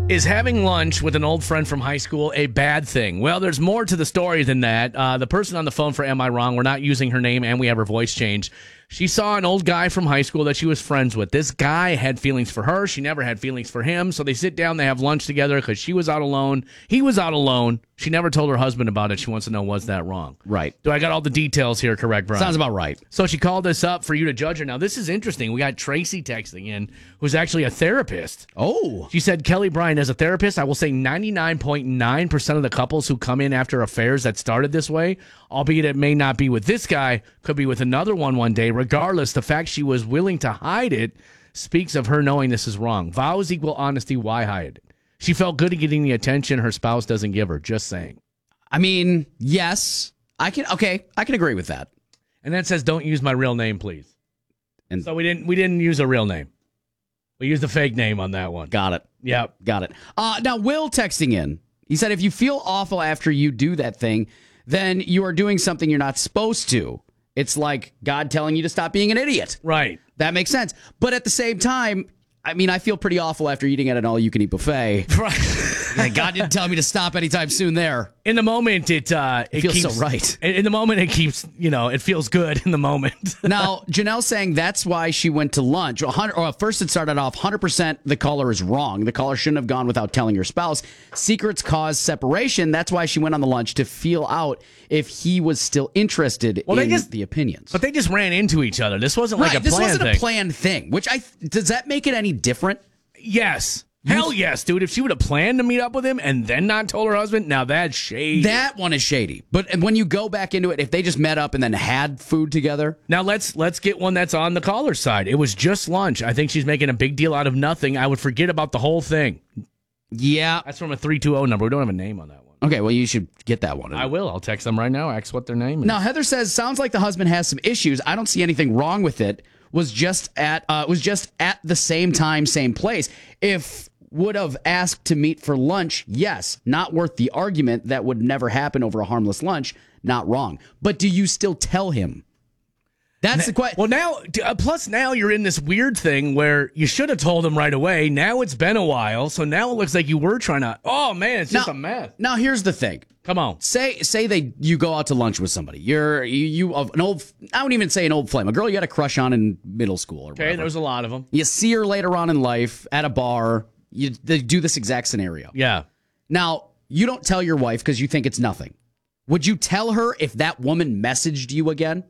Is having lunch with an old friend from high school a bad thing? Well, there's more to the story than that. The person on the phone for Am I Wrong, we're not using her name and we have her voice changed. She saw an old guy from high school that she was friends with. This guy had feelings for her. She never had feelings for him. So they sit down, they have lunch together because she was out alone. He was out alone. She never told her husband about it. She wants to know, was that wrong? Right. Do I got all the details here correct, Brian? Sounds about right. So she called us up for you to judge her. Now, this is interesting. We got Tracy texting in, who's actually a therapist. Oh. She said, Kelly Bryan, as a therapist, I will say 99.9% of the couples who come in after affairs that started this way, albeit it may not be with this guy, could be with another one day. Regardless, the fact she was willing to hide it speaks of her knowing this is wrong. Vows equal honesty. Why hide it? She felt good at getting the attention her spouse doesn't give her. Just saying. I mean, yes. I can agree with that. And then it says, don't use my real name, please. And so we didn't use a real name. We used a fake name on that one. Got it. Yep. Got it. Now, Will texting in. He said, if you feel awful after you do that thing, then you are doing something you're not supposed to. It's like God telling you to stop being an idiot. Right. That makes sense. But at the same time, I mean, I feel pretty awful after eating at an all-you-can-eat buffet. Right. God didn't tell me to stop anytime soon there. In the moment, it feels keeps, so right. In the moment, it keeps, it feels good in the moment. Now, Janelle saying that's why she went to lunch. First, it started off 100% the caller is wrong. The caller shouldn't have gone without telling her spouse. Secrets cause separation. That's why she went on the lunch to feel out if he was still interested in the opinions. But they just ran into each other. This wasn't like a planned thing. This wasn't a planned thing, does that make it any different? Yes. Hell yes, dude. If she would have planned to meet up with him and then not told her husband, now that's shady. That one is shady. But when you go back into it, if they just met up and then had food together. Now let's get one that's on the caller's side. It was just lunch. I think she's making a big deal out of nothing. I would forget about the whole thing. Yeah. That's from a 320 number. We don't have a name on that one. Okay, well, you should get that one. I will. I'll text them right now, ask what their name is. Now, Heather says, sounds like the husband has some issues. I don't see anything wrong with it. Was just at the same time, same place. If would have asked to meet for lunch, yes, not worth the argument. That would never happen over a harmless lunch. Not wrong. But do you still tell him? That's the question. Well, now you're in this weird thing where you should have told him right away. Now it's been a while, so now it looks like you were trying to. Oh man, it's just a mess. Now here's the thing. Come on. Say you go out to lunch with somebody. You of an old. I wouldn't even say an old flame. A girl you had a crush on in middle school or whatever. Okay, there's a lot of them. You see her later on in life at a bar. They do this exact scenario. Yeah. Now you don't tell your wife because you think it's nothing. Would you tell her if that woman messaged you again?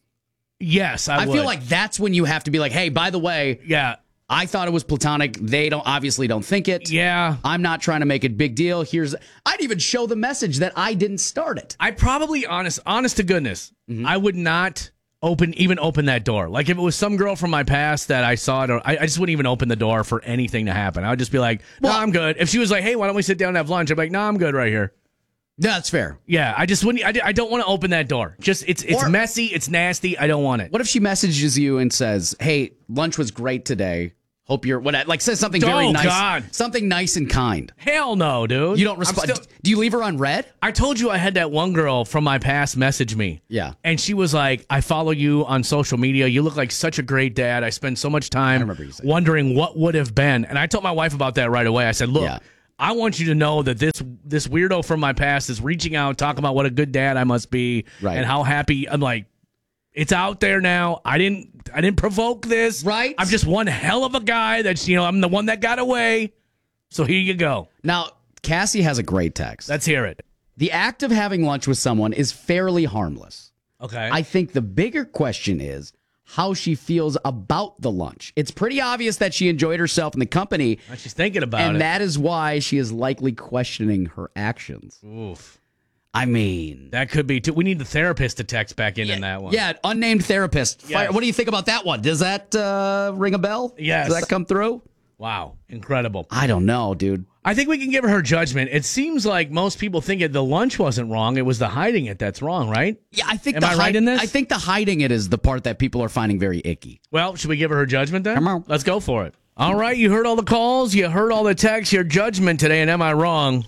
Yes, I would. I feel like that's when you have to be like, hey, by the way, yeah, I thought it was platonic. They obviously don't think it. Yeah. I'm not trying to make it big deal. I'd even show the message that I didn't start it. I probably, honest to goodness, I would not open that door. Like if it was some girl from my past that I saw it, I just wouldn't even open the door for anything to happen. I would just be like, no, I'm good. If she was like, hey, why don't we sit down and have lunch? I'd be like, no, I'm good right here. That's fair. Yeah, I just wouldn't. I don't want to open that door. Just it's messy. It's nasty. I don't want it. What if she messages you and says, "Hey, lunch was great today. Hope you're says something very nice, God. something nice and kind." Hell no, dude. You don't respond. Do you leave her on red? I told you I had that one girl from my past message me. Yeah, and she was like, "I follow you on social media. You look like such a great dad. I spend so much time wondering what would have been." And I told my wife about that right away. I said, "Look." Yeah. I want you to know that this weirdo from my past is reaching out, talking about what a good dad I must be, and how happy I'm. Like, it's out there now. I didn't provoke this. Right. I'm just one hell of a guy. That's I'm the one that got away. So here you go. Now Cassie has a great text. Let's hear it. The act of having lunch with someone is fairly harmless. Okay. I think the bigger question is how she feels about the lunch. It's pretty obvious that she enjoyed herself in the company. She's thinking about it. And that is why she is likely questioning her actions. Oof. I mean, that could be too. We need the therapist to text back in that one. Yeah, unnamed therapist. Yes. What do you think about that one? Does that ring a bell? Yes. Does that come through? Wow. Incredible. I don't know, dude. I think we can give her judgment. It seems like most people think the lunch wasn't wrong. It was the hiding it that's wrong, right? Yeah, I think. Am I right in this? I think the hiding it is the part that people are finding very icky. Well, should we give her judgment then? Come on. Let's go for it. All right, you heard all the calls. You heard all the texts. Your judgment today, and am I wrong?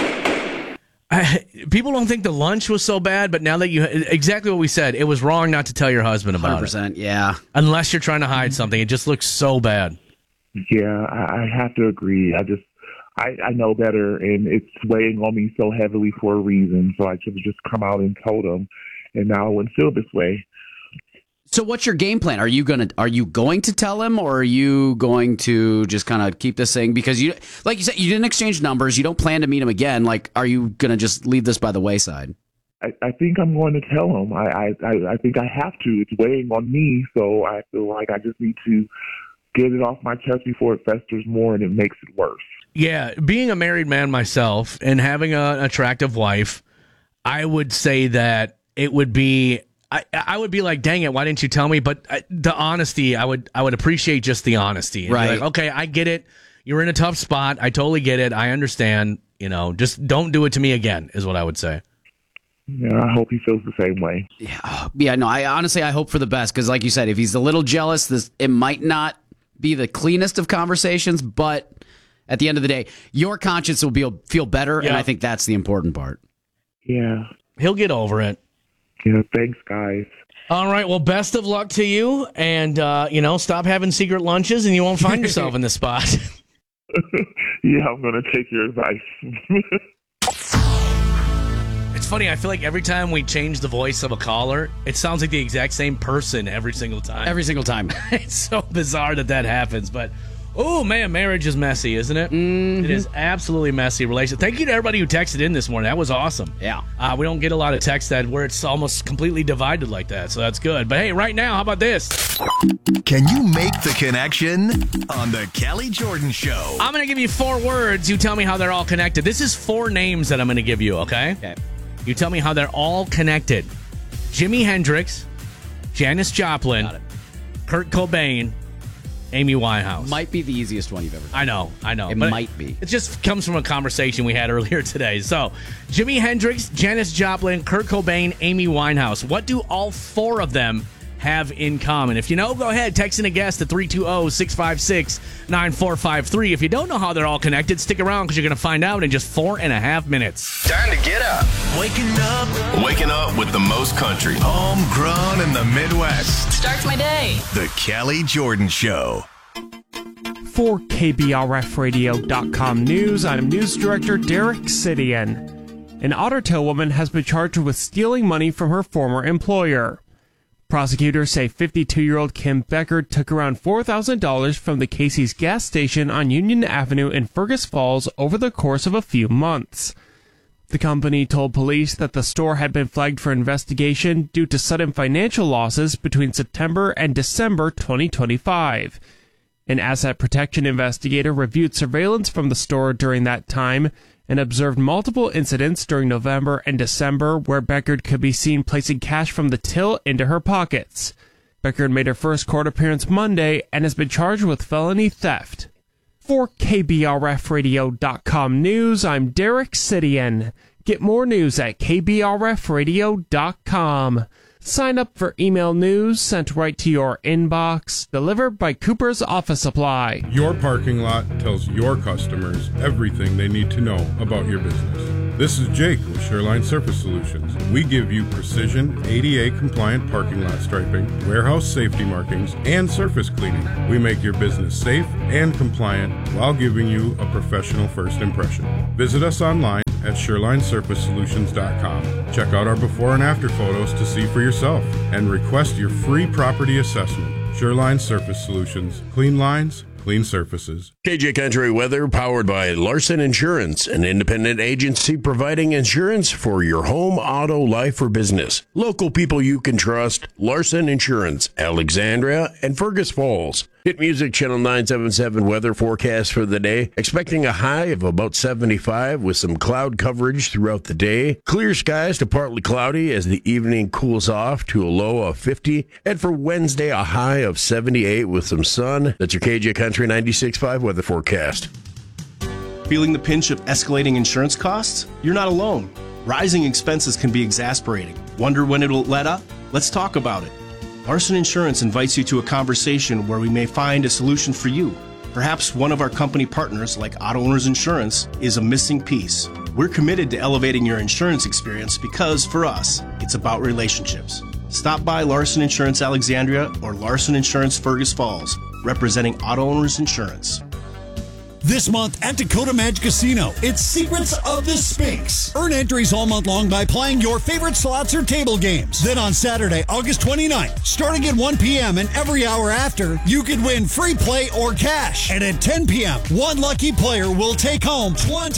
People don't think the lunch was so bad, but now that exactly what we said, it was wrong not to tell your husband about 100%, yeah. Unless you're trying to hide something. It just looks so bad. Yeah, I have to agree. I know better, and it's weighing on me so heavily for a reason. So I should have just come out and told him, and now I wouldn't feel this way. So what's your game plan? Are you going to tell him, or are you going to just kind of keep this thing? Because you, like you said, you didn't exchange numbers. You don't plan to meet him again. Like, are you going to just leave this by the wayside? I think I'm going to tell him. I think I have to. It's weighing on me, so I feel like I just need to get it off my chest before it festers more and it makes it worse. Yeah, being a married man myself and having an attractive wife, I would say that it would be. I would be like, dang it, why didn't you tell me? But the honesty, I would appreciate just the honesty. And right. Like, okay, I get it. You're in a tough spot. I totally get it. I understand. Just don't do it to me again, is what I would say. Yeah, I hope he feels the same way. Yeah. No, I hope for the best, because like you said, if he's a little jealous, it might not be the cleanest of conversations, but at the end of the day, your conscience will feel better, and I think that's the important part. Yeah. He'll get over it. Yeah, thanks, guys. All right, well, best of luck to you, and, stop having secret lunches, and you won't find yourself in this spot. Yeah, I'm going to take your advice. It's funny, I feel like every time we change the voice of a caller, it sounds like the exact same person every single time. Every single time. It's so bizarre that happens, but... Oh, man, marriage is messy, isn't it? Mm-hmm. It is absolutely messy relation. Thank you to everybody who texted in this morning. That was awesome. Yeah. We don't get a lot of texts where it's almost completely divided like that, so that's good. But hey, right now, how about this? Can you make the connection on the Kelly Jordan Show? I'm going to give you 4 words. You tell me how they're all connected. This is 4 names that I'm going to give you, okay? Okay. You tell me how they're all connected. Jimi Hendrix, Janis Joplin, Kurt Cobain, Amy Winehouse. Might be the easiest one you've ever done. I know. It might be. It just comes from a conversation we had earlier today. So, Jimi Hendrix, Janis Joplin, Kurt Cobain, Amy Winehouse. What do all 4 of them have in common? If you know, go ahead, text in a guess to 320-656-9453. If you don't know how they're all connected, stick around because you're going to find out in just 4.5 minutes. Time to get up. Waking up with the most country. Homegrown in the Midwest. Starts my day. The Kelly Jordan Show. For KBRFradio.com News, I'm News Director Derek Sidian. An Otter Tail woman has been charged with stealing money from her former employer. Prosecutors say 52-year-old Kim Becker took around $4,000 from the Casey's gas station on Union Avenue in Fergus Falls over the course of a few months. The company told police that the store had been flagged for investigation due to sudden financial losses between September and December 2025. An asset protection investigator reviewed surveillance from the store during that time and observed multiple incidents during November and December where Beckard could be seen placing cash from the till into her pockets. Beckard made her first court appearance Monday and has been charged with felony theft. For KBRFradio.com News, I'm Derek Sidian. Get more news at KBRFradio.com. Sign up for email news sent right to your inbox, delivered by Cooper's Office Supply. Your parking lot tells your customers everything they need to know about your business. This is Jake with Shoreline Surface Solutions. We give you precision ADA-compliant parking lot striping, warehouse safety markings, and surface cleaning. We make your business safe and compliant while giving you a professional first impression. Visit us online at ShorelineSurfaceSolutions.com. Check out our before and after photos to see for yourself and request your free property assessment. Shoreline Surface Solutions. Clean lines, clean surfaces. KJ Country Weather powered by Larson Insurance, an independent agency providing insurance for your home, auto, life, or business. Local people you can trust. Larson Insurance, Alexandria and Fergus Falls. Hit Music Channel 977 weather forecast for the day. Expecting a high of about 75 with some cloud coverage throughout the day. Clear skies to partly cloudy as the evening cools off to a low of 50. And for Wednesday, a high of 78 with some sun. That's your KJ Country 96.5 weather forecast. Feeling the pinch of escalating insurance costs? You're not alone. Rising expenses can be exasperating. Wonder when it'll let up? Let's talk about it. Larson Insurance invites you to a conversation where we may find a solution for you. Perhaps one of our company partners, like Auto Owners Insurance, is a missing piece. We're committed to elevating your insurance experience because, for us, it's about relationships. Stop by Larson Insurance Alexandria or Larson Insurance Fergus Falls, representing Auto Owners Insurance. This month at Dakota Magic Casino, it's Secrets of the Sphinx. Earn entries all month long by playing your favorite slots or table games. Then on Saturday, August 29th, starting at 1 p.m. and every hour after, you could win free play or cash. And at 10 p.m., one lucky player will take home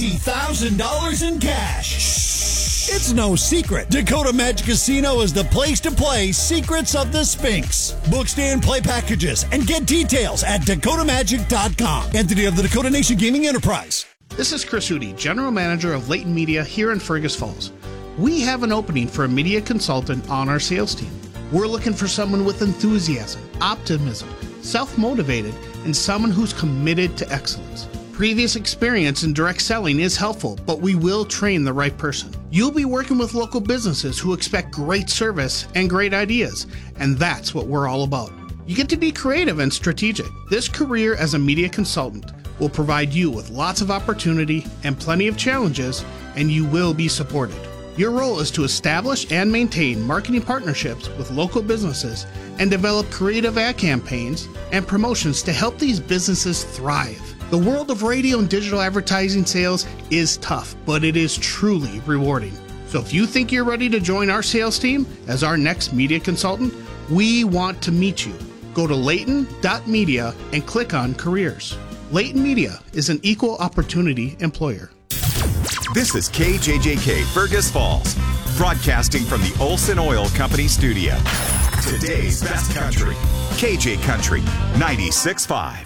$20,000 in cash. Shh, it's no secret. Dakota Magic Casino is the place to play Secrets of the Sphinx. Book, stay, and play packages and get details at dakotamagic.com. Entity of the Dakota Nation Gaming Enterprise. This is Chris Hootie, General Manager of Leighton Media here in Fergus Falls. We have an opening for a media consultant on our sales team. We're looking for someone with enthusiasm, optimism, self-motivated, and someone who's committed to excellence. Previous experience in direct selling is helpful, but we will train the right person. You'll be working with local businesses who expect great service and great ideas, and that's what we're all about. You get to be creative and strategic. This career as a media consultant will provide you with lots of opportunity and plenty of challenges, and you will be supported. Your role is to establish and maintain marketing partnerships with local businesses and develop creative ad campaigns and promotions to help these businesses thrive. The world of radio and digital advertising sales is tough, but it is truly rewarding. So if you think you're ready to join our sales team as our next media consultant, we want to meet you. Go to layton.media and click on careers. Leighton Media is an equal opportunity employer. This is KJJK Fergus Falls, broadcasting from the Olson Oil Company studio. Today's best country, KJ Country 96.5.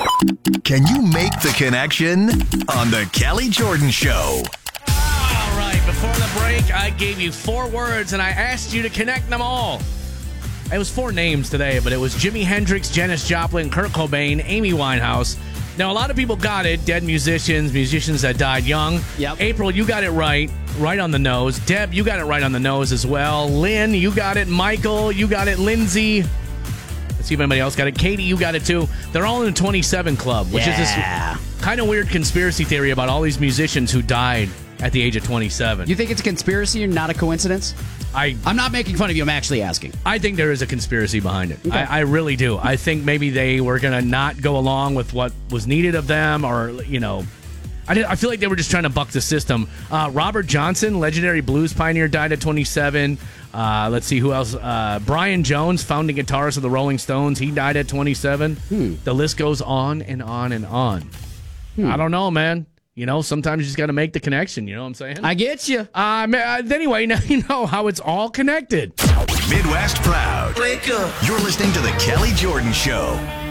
Can you make the connection on the Kelly Jordan Show? All right, before the break, I gave you 4 words and I asked you to connect them all. It was 4 names today, but it was Jimi Hendrix, Janis Joplin, Kurt Cobain, Amy Winehouse. Now, a lot of people got it. Dead musicians that died young. Yep. April, you got it right on the nose. Deb, you got it right on the nose as well. Lynn, you got it. Michael, you got it. Lindsay. Let's see if anybody else got it. Katie, you got it too. They're all in the 27 Club, which is this kind of weird conspiracy theory about all these musicians who died at the age of 27. You think it's a conspiracy or not a coincidence? I'm not making fun of you. I'm actually asking. I think there is a conspiracy behind it. Okay. I really do. I think maybe they were going to not go along with what was needed of them, or, you know, I feel like they were just trying to buck the system. Robert Johnson, legendary blues pioneer, died at 27. Let's see who else. Brian Jones, founding guitarist of the Rolling Stones, he died at 27. The list goes on and on and on. I don't know, man. You know, sometimes you just got to make the connection. You know what I'm saying? I get you. Anyway, now you know how it's all connected. Midwest Proud. Wake up. You're listening to The Kelly Jordan Show.